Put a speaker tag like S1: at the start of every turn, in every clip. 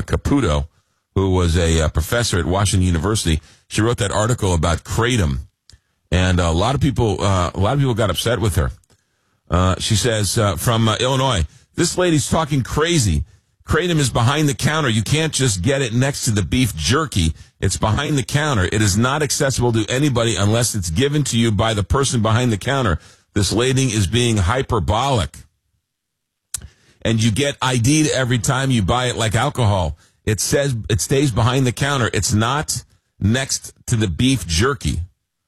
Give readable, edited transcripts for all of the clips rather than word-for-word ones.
S1: Caputo, who was a professor at Washington University. She wrote that article about kratom, and a lot of people got upset with her. She says from Illinois, this lady's talking crazy. Kratom is behind the counter. You can't just get it next to the beef jerky. It's behind the counter. It is not accessible to anybody unless it's given to you by the person behind the counter. This lady is being hyperbolic. And you get ID'd every time you buy it like alcohol. It says it stays behind the counter. It's not next to the beef jerky.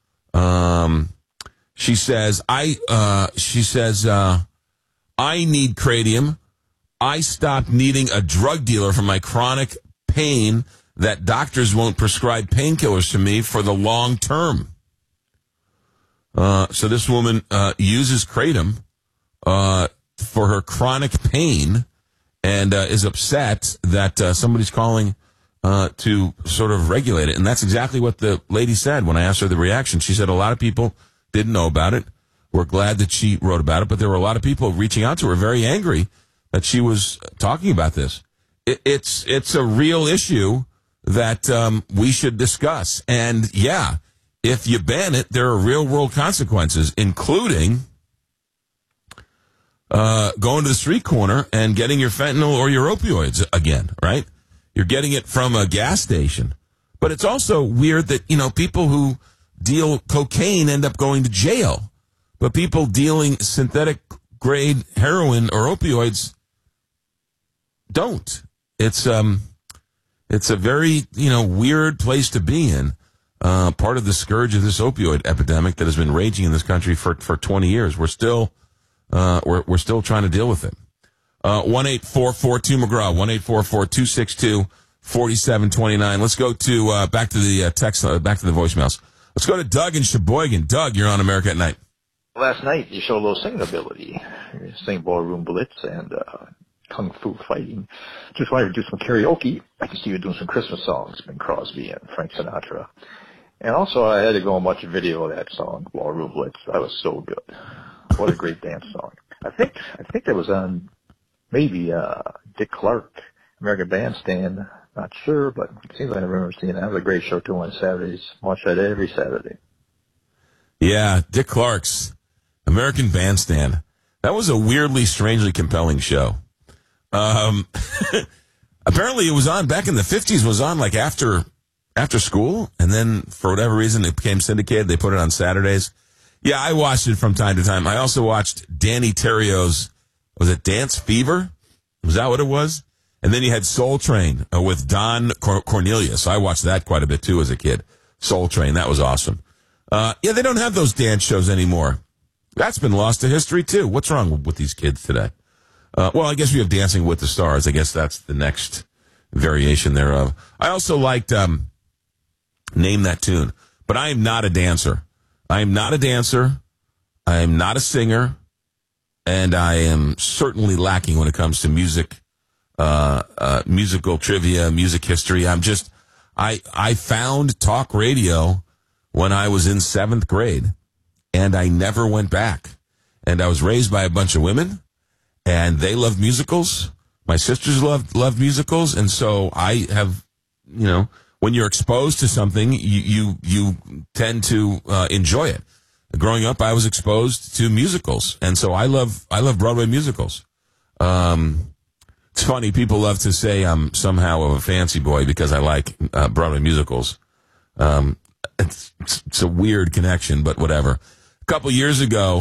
S1: She says, I need kratom. I stopped needing a drug dealer for my chronic pain that doctors won't prescribe painkillers to me for the long term. So this woman uses kratom for her chronic pain and is upset that somebody's calling to sort of regulate it. And that's exactly what the lady said when I asked her the reaction. She said a lot of people didn't know about it. We're glad that she wrote about it, but there were a lot of people reaching out to her very angry that she was talking about this. It's a real issue that we should discuss. And, yeah, if you ban it, there are real-world consequences, including going to the street corner and getting your fentanyl or your opioids again, right? You're getting it from a gas station. But it's also weird that, people who deal cocaine end up going to jail. But people dealing synthetic-grade heroin or opioids don't. It's a very, weird place to be in. Part of the scourge of this opioid epidemic that has been raging in this country for 20 years. We're still trying to deal with it. 1-844-2-McGraw, 1-844-262-4729. Let's go to, back to the text, back to the voicemails. Let's go to Doug in Sheboygan. Doug, you're on America at Night.
S2: Last night, you showed a little singing ability. You sang Ballroom Blitz and Kung Fu Fighting. Just wanted to do some karaoke. I can see you doing some Christmas songs, Bing Crosby and Frank Sinatra. And also, I had to go and watch a video of that song, Ballroom Blitz. That was so good. What a great dance song. I think that was on maybe Dick Clark, American Bandstand. Not sure, but it seems like I remember seeing that. That was a great show, too, on Saturdays. Watch that every Saturday.
S1: Yeah, Dick Clark's American Bandstand. That was a weirdly, strangely compelling show. Apparently it was on back in the 50s, was on like after school, and then for whatever reason it became syndicated. They put it on Saturdays. Yeah, I watched it from time to time. I also watched Danny Terrio's, was it Dance Fever? Was that what it was? And then you had Soul Train with Don Cornelius. I watched that quite a bit too as a kid. Soul Train, that was awesome. Yeah, they don't have those dance shows anymore. That's been lost to history too. What's wrong with these kids today? Well, I guess we have Dancing with the Stars. I guess that's the next variation thereof. I also liked Name That Tune, but I am not a dancer. I am not a dancer. I am not a singer, and I am certainly lacking when it comes to music, musical trivia, music history. I found talk radio when I was in 7th grade, and I never went back. And I was raised by a bunch of women, and they loved musicals. My sisters loved musicals, and so I have, when you're exposed to something, you tend to enjoy it. Growing up, I was exposed to musicals, and so I love Broadway musicals. It's funny, people love to say I'm somehow of a fancy boy because I like Broadway musicals. It's a weird connection, but whatever. A couple years ago,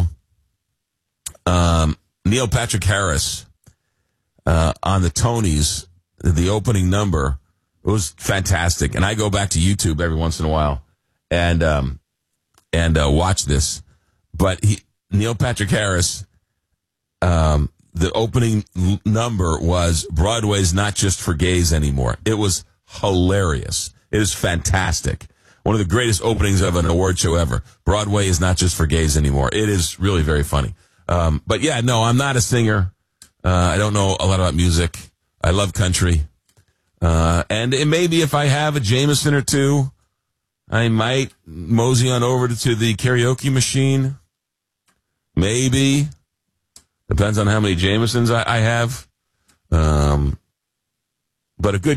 S1: Neil Patrick Harris on the Tonys, the opening number, it was fantastic. And I go back to YouTube every once in a while and watch this. But Neil Patrick Harris, the opening number was Broadway's Not Just for Gays Anymore. It was hilarious. It is fantastic. One of the greatest openings of an award show ever. Broadway is not just for gays anymore. It is really very funny. But yeah, no, I'm not a singer. I don't know a lot about music. I love country. And maybe if I have a Jameson or two, I might mosey on over to the karaoke machine. Maybe. Depends on how many Jamesons I have. But a good